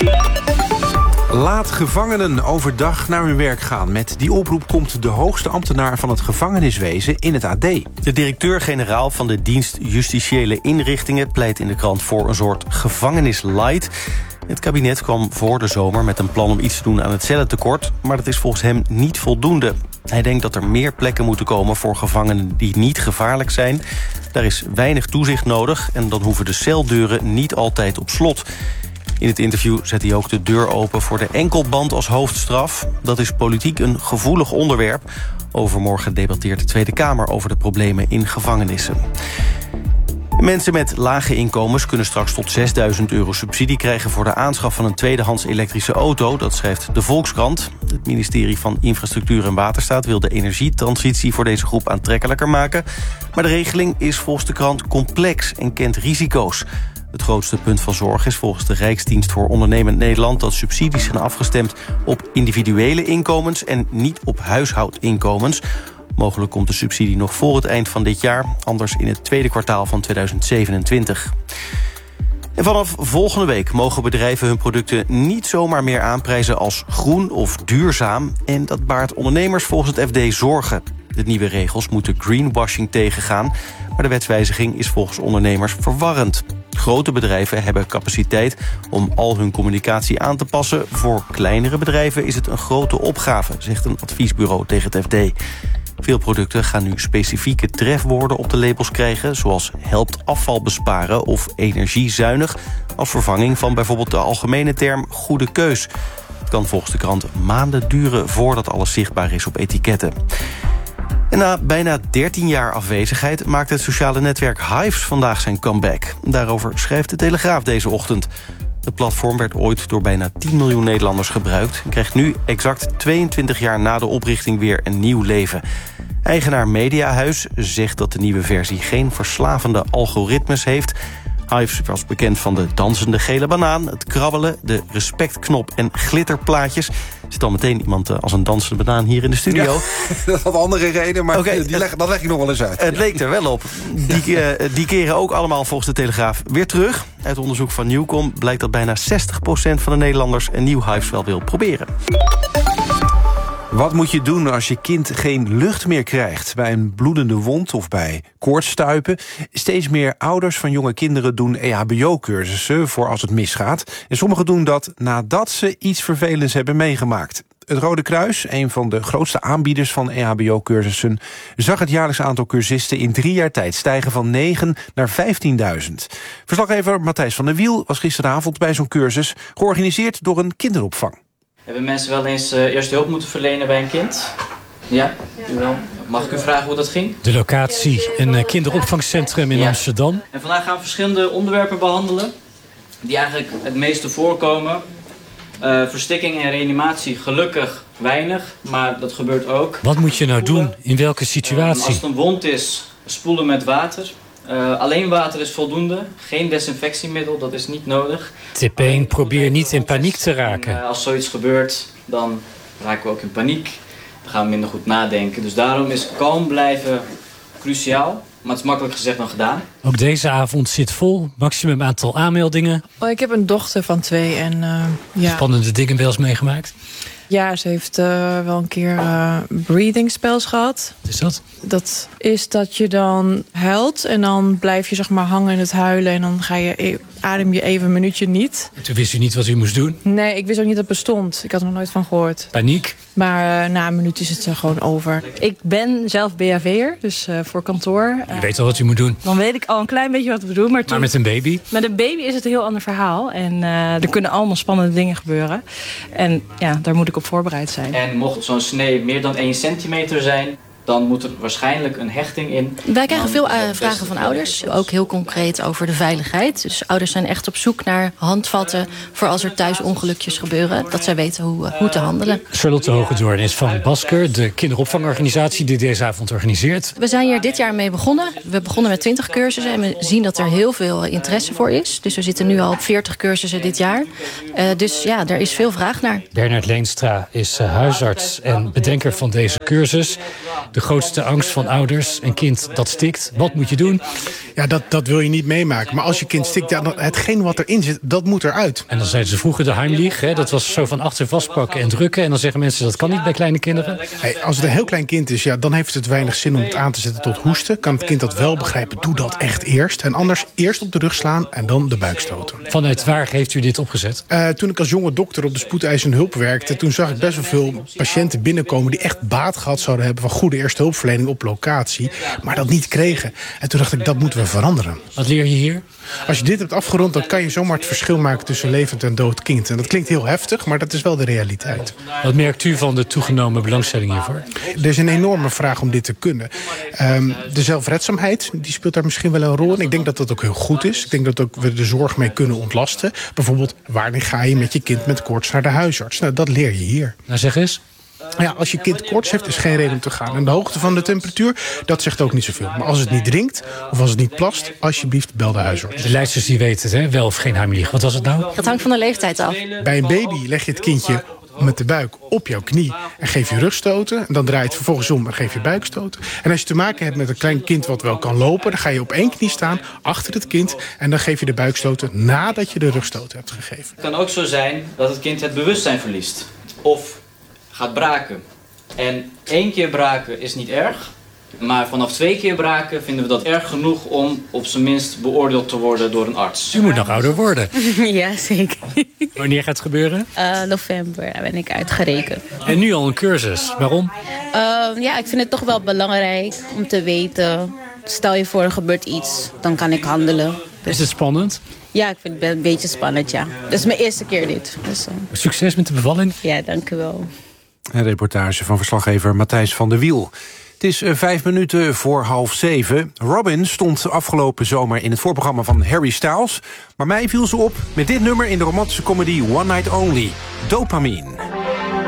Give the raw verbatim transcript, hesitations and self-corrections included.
Laat gevangenen overdag naar hun werk gaan. Met die oproep komt de hoogste ambtenaar van het gevangeniswezen in het A D. De directeur-generaal van de dienst Justitiële Inrichtingen pleit in de krant voor een soort gevangenis-light. Het kabinet kwam voor de zomer met een plan om iets te doen aan het cellentekort, maar dat is volgens hem niet voldoende. Hij denkt dat er meer plekken moeten komen voor gevangenen die niet gevaarlijk zijn. Daar is weinig toezicht nodig en dan hoeven de celdeuren niet altijd op slot. In het interview zet hij ook de deur open voor de enkelband als hoofdstraf. Dat is politiek een gevoelig onderwerp. Overmorgen debatteert de Tweede Kamer over de problemen in gevangenissen. Mensen met lage inkomens kunnen straks tot zesduizend euro subsidie krijgen voor de aanschaf van een tweedehands elektrische auto. Dat schrijft de Volkskrant. Het ministerie van Infrastructuur en Waterstaat wil de energietransitie voor deze groep aantrekkelijker maken. Maar de regeling is volgens de krant complex en kent risico's. Het grootste punt van zorg is volgens de Rijksdienst voor Ondernemend Nederland dat subsidies zijn afgestemd op individuele inkomens en niet op huishoudinkomens. Mogelijk komt de subsidie nog voor het eind van dit jaar, anders in het tweede kwartaal van tweeduizend zevenentwintig. En vanaf volgende week mogen bedrijven hun producten niet zomaar meer aanprijzen als groen of duurzaam. En dat baart ondernemers volgens het F D zorgen. De nieuwe regels moeten greenwashing tegengaan, maar de wetswijziging is volgens ondernemers verwarrend. Grote bedrijven hebben capaciteit om al hun communicatie aan te passen. Voor kleinere bedrijven is het een grote opgave, zegt een adviesbureau tegen het F D. Veel producten gaan nu specifieke trefwoorden op de labels krijgen, zoals helpt afval besparen of energiezuinig, als vervanging van bijvoorbeeld de algemene term goede keus. Het kan volgens de krant maanden duren voordat alles zichtbaar is op etiketten. En na bijna dertien jaar afwezigheid maakt het sociale netwerk Hives vandaag zijn comeback. Daarover schrijft de Telegraaf deze ochtend. Het platform werd ooit door bijna tien miljoen Nederlanders gebruikt en krijgt nu exact tweeëntwintig jaar na de oprichting weer een nieuw leven. Eigenaar Mediahuis zegt dat de nieuwe versie geen verslavende algoritmes heeft. Hives was bekend van de dansende gele banaan, het krabbelen, de respectknop en glitterplaatjes. Er zit al meteen iemand als een dansende banaan hier in de studio. Ja, dat had andere reden, maar okay, die leg, dat leg ik nog wel eens uit. Het leek er wel op. Die, uh, die keren ook allemaal volgens de Telegraaf weer terug. Uit onderzoek van Newcom blijkt dat bijna zestig procent van de Nederlanders een nieuw Hives wel wil proberen. Wat moet je doen als je kind geen lucht meer krijgt bij een bloedende wond of bij koortsstuipen? Steeds meer ouders van jonge kinderen doen E H B O-cursussen voor als het misgaat. En sommigen doen dat nadat ze iets vervelends hebben meegemaakt. Het Rode Kruis, een van de grootste aanbieders van E H B O-cursussen, zag het jaarlijks aantal cursisten in drie jaar tijd stijgen van negen naar vijftienduizend. Verslaggever Matthijs van der Wiel was gisteravond bij zo'n cursus, georganiseerd door een kinderopvang. Hebben mensen wel eens uh, eerste hulp moeten verlenen bij een kind? Ja? U wel? Mag ik u vragen hoe dat ging? De locatie, een uh, kinderopvangcentrum in ja. Amsterdam. En vandaag gaan we verschillende onderwerpen behandelen die eigenlijk het meeste voorkomen. Uh, verstikking en reanimatie gelukkig weinig, maar dat gebeurt ook. Wat moet je nou doen? In welke situatie? Uh, als het een wond is, spoelen met water. Uh, alleen water is voldoende. Geen desinfectiemiddel, dat is niet nodig. Tip één, probeer niet in paniek te raken. En, uh, als zoiets gebeurt, dan raken we ook in paniek. Dan gaan we minder goed nadenken. Dus daarom is kalm blijven cruciaal. Maar het is makkelijk gezegd dan gedaan. Ook deze avond zit vol. Maximum aantal aanmeldingen. Oh, ik heb een dochter van twee. En, uh, ja. Spannende dingen wel eens meegemaakt? Ja, ze heeft uh, wel een keer uh, breathing spells gehad. Wat is dat? Dat is dat je dan huilt en dan blijf je zeg maar hangen in het huilen. En dan ga je e- adem je even een minuutje niet. Toen wist u niet wat u moest doen? Nee, ik wist ook niet dat het bestond. Ik had er nog nooit van gehoord. Paniek? Maar uh, na een minuut is het uh, gewoon over. Ik ben zelf B H V'er, dus uh, voor kantoor. Uh, u weet al wat u moet doen? Dan weet ik al een klein beetje wat we doen. Maar, toen, maar met een baby? Met een baby is het een heel ander verhaal. En uh, er kunnen allemaal spannende dingen gebeuren. En ja, daar moet ik op voorbereid zijn. En mocht zo'n snee meer dan één centimeter zijn, dan moet er waarschijnlijk een hechting in. Wij krijgen veel uh, vragen van ouders, ook heel concreet over de veiligheid. Dus ouders zijn echt op zoek naar handvatten voor als er thuis ongelukjes gebeuren, dat zij weten hoe, uh, hoe te handelen. Charlotte Hogendoorn is van Basker, de kinderopvangorganisatie die deze avond organiseert. We zijn hier dit jaar mee begonnen. We begonnen met twintig cursussen en we zien dat er heel veel interesse voor is. Dus we zitten nu al op veertig cursussen dit jaar. Uh, dus ja, er is veel vraag naar. Bernard Leenstra is uh, huisarts en bedenker van deze cursus. De grootste angst van ouders, een kind dat stikt. Wat moet je doen? Ja, dat, dat wil je niet meemaken. Maar als je kind stikt, ja, dan, hetgeen wat erin zit, dat moet eruit. En dan zeiden ze vroeger de Heimlich. Hè, dat was zo van achter vastpakken en drukken. En dan zeggen mensen, dat kan niet bij kleine kinderen. Hey, als het een heel klein kind is, ja, dan heeft het weinig zin om het aan te zetten tot hoesten. Kan het kind dat wel begrijpen, doe dat echt eerst. En anders eerst op de rug slaan en dan de buik stoten. Vanuit waar heeft u dit opgezet? Uh, toen ik als jonge dokter op de spoedeisende hulp werkte, toen zag ik best wel veel patiënten binnenkomen die echt baat gehad zouden hebben van goede eerste hulpverlening op locatie, maar dat niet kregen. En toen dacht ik, dat moeten we veranderen. Wat leer je hier? Als je dit hebt afgerond, dan kan je zomaar het verschil maken tussen levend en dood kind. En dat klinkt heel heftig, maar dat is wel de realiteit. Wat merkt u van de toegenomen belangstelling hiervoor? Er is een enorme vraag om dit te kunnen. Um, de zelfredzaamheid, die speelt daar misschien wel een rol in. Ik denk dat dat ook heel goed is. Ik denk dat ook we de zorg mee kunnen ontlasten. Bijvoorbeeld, wanneer ga je met je kind met koorts naar de huisarts? Nou, dat leer je hier. Nou, zeg eens. Ja, als je kind koorts heeft, is geen reden om te gaan. En de hoogte van de temperatuur, dat zegt ook niet zoveel. Maar als het niet drinkt, of als het niet plast, alsjeblieft bel de huisarts. De leidsters die weten het, hè? Wel of geen Heimlich. Wat was het nou? Dat hangt van de leeftijd af. Bij een baby leg je het kindje met de buik op jouw knie en geef je rugstoten. En dan draai je het vervolgens om en geef je buikstoten. En als je te maken hebt met een klein kind wat wel kan lopen, dan ga je op één knie staan achter het kind en dan geef je de buikstoten nadat je de rugstoten hebt gegeven. Het kan ook zo zijn dat het kind het bewustzijn verliest of gaat braken. En één keer braken is niet erg, maar vanaf twee keer braken vinden we dat erg genoeg om op zijn minst beoordeeld te worden door een arts. U moet nog ouder worden. Ja, zeker. Wanneer gaat het gebeuren? Uh, november ben ik uitgerekend. En nu al een cursus. Waarom? Uh, ja, ik vind het toch wel belangrijk om te weten. Stel je voor, er gebeurt iets, dan kan ik handelen. Dus... Is het spannend? Ja, ik vind het een beetje spannend, ja. Dat is mijn eerste keer dit. Dus, uh... Succes met de bevalling. Ja, dank u wel. Een reportage van verslaggever Matthijs van der Wiel. Het is uh, vijf minuten voor half zeven. Robin stond afgelopen zomer in het voorprogramma van Harry Styles. Maar mij viel ze op met dit nummer in de romantische comedy One Night Only. Dopamine.